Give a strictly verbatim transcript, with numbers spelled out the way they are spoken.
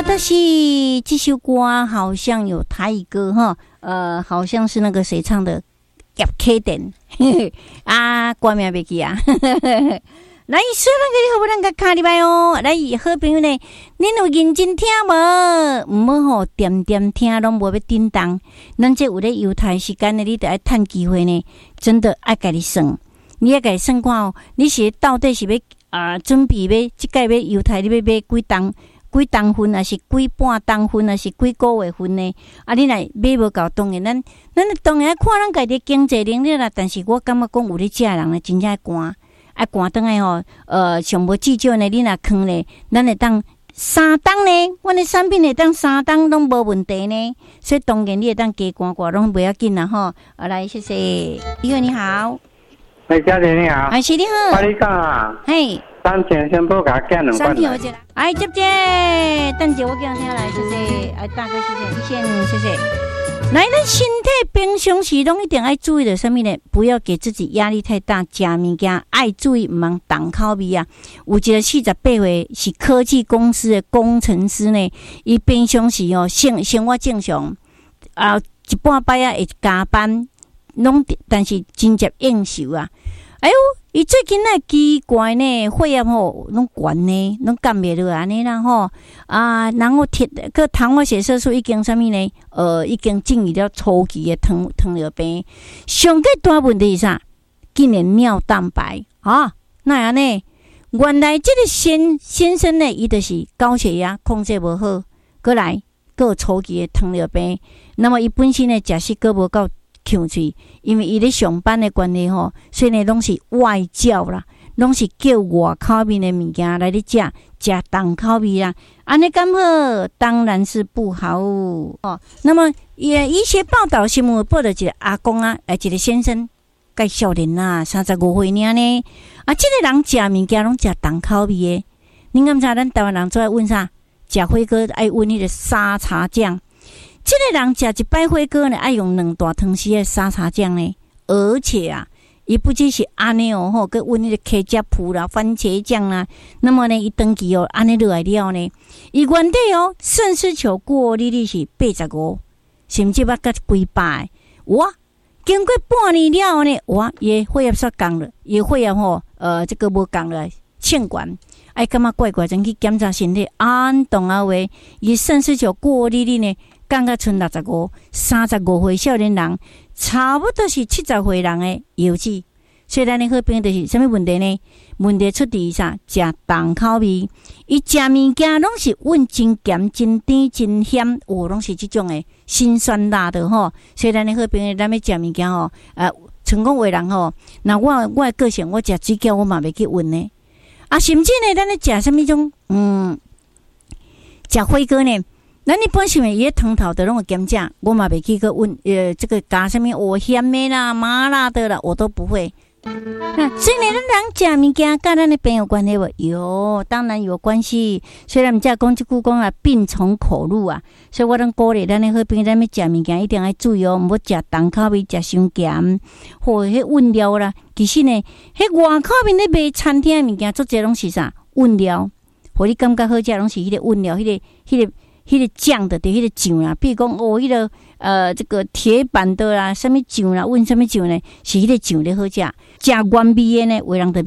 我的是这首歌好像有台语歌哈，呃，好像是那个谁唱的，叶启田啊，歌名袂记啊。来，说咱个好不咱个卡礼拜哦。来，好朋友呢，恁有认真听无？唔好吼点点听，拢无要叮当。咱这有咧犹太时间呢，你得爱趁机会呢，真的爱家己算。你要家己算看哦，你是到底是要啊、呃、准备要即届要犹太，你要买几当几当份，还是几半当份，还是几个月份呢？啊，你若买无够，当然咱咱当然看咱家己经济能力啦。但是我感觉讲有咧食人呢，真正爱寒。啊，寒顿来吼，呃，上无至少呢，你若坑咧，咱会当三当呢，阮的产品会当三当拢无问题呢。所以当然你会当加寒寒拢袂要紧啦吼。啊，来，谢谢，李哥你好， 哎，小姐你好， 哎，是你好， 我你讲啊， 嘿， 三千先不甲寄两罐来， 哎，接接，等下我叫听来，谢谢，哎，大哥谢谢，一线谢谢。来，咱身体平常时拢一定爱注意的，什么呢？不要给自己压力太大，食物件爱注意，唔通重口味啊。有一个四十八岁是科技公司的工程师呢，伊平常时哦生生活正常，啊一半摆啊会加班，拢但是真接应酬啊。哎呦，伊最近呢奇怪呢，血压吼拢悬呢，拢降袂落安尼啦吼啊，然后铁个糖化血色素已经啥物呢？呃，已经进入了初期的糖糖尿病。上个大问题是啥？竟然尿蛋白啊！那样呢？原来这个先先生呢，伊就是高血压控制无好，过来个有初期的糖尿病。那么伊本身呢，食食个无够。口嘴，因为伊咧上班的关系吼，所以呢拢是外教啦，拢是叫外口面的物件来咧食，食重口味啦，安尼敢好？当然是不好哦。那么也一些报道新闻报道一个阿公啊，来一个先生，介少年啊，三十五岁尔呢，啊，这个人食物件拢食重口味的，恁敢知咱台湾人做爱问啥？食火锅爱问迄个沙茶酱。这个人食一摆火锅呢，爱用两大汤匙的沙茶酱呢，而且啊，伊不只是安尼哦吼，佮温迄个茄汁铺啦、番茄酱啦，那么呢，伊长期哦安尼落来了呢，伊原底哦肾丝球过滤率是八十五，甚至捌甲几百，哇！经过半年了后呢，哇，伊血压煞降了，伊血压吼呃这个无降了，欠管。哎，感觉怪怪，真去检查身体，安动啊话，伊肾丝球过滤率呢？降到剩六十五，三十五岁少年人，差不多是七十岁人的油脂。所以咱的好朋友就是什么问题呢？问题出伫啥？食重口味，伊食物件拢是温真咸、真甜、真咸，哦，拢是这种的辛酸辣的吼。所以咱的好朋友，咱要食物件吼，呃，成功为人吼。那我我的个性，我食水饺我嘛袂去温呢。啊，甚至呢，咱咧食什么种？嗯，食火锅呢？咱一般是咪伊个汤头的拢会减价，我嘛袂去个问呃这个加什么蚵咸的啦、麻辣的啦，我都不会。那所以呢，咱人食物件跟咱的病有关系无？有，当然有关系。虽然毋只讲即句讲啊，病从口入啊，所以我拢鼓励咱的好朋友，咱要食物件一定要注意哦，毋好食重口味、食伤咸，或者迄温料啦。其实呢，迄外口面咧卖餐厅的物件，做侪拢是啥温料，互你感觉好食，拢是迄个温料，迄、那个、迄、那个。迄个酱的，对，迄个酱啦，比如讲哦，迄、那个呃，这个铁板的啦，什么酱啦，问什么酱呢？是迄个酱咧好食，食原味的呢，为人的。